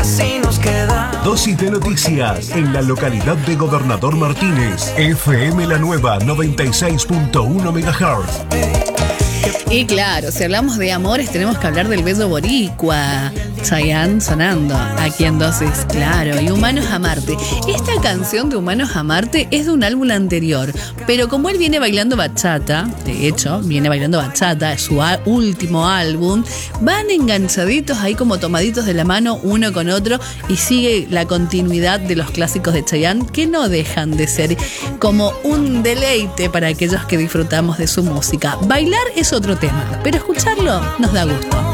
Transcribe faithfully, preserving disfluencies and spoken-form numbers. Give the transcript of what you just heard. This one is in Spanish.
Así nos queda. Dosis de noticias en la localidad de Gobernador Martínez. F M La Nueva noventa y seis punto uno megahertz. Y claro, si hablamos de amores, tenemos que hablar del bello boricua. Chayanne sonando aquí en Dosis, claro. Y Humanos a Marte. Esta canción de Humanos a Marte es de un álbum anterior, pero como él viene bailando bachata, de hecho, viene bailando bachata, es su a- último álbum, van enganchaditos ahí como tomaditos de la mano uno con otro y sigue la continuidad de los clásicos de Chayanne, que no dejan de ser como un deleite para aquellos que disfrutamos de su música. Bailar es otro tema, pero escucharlo nos da gusto.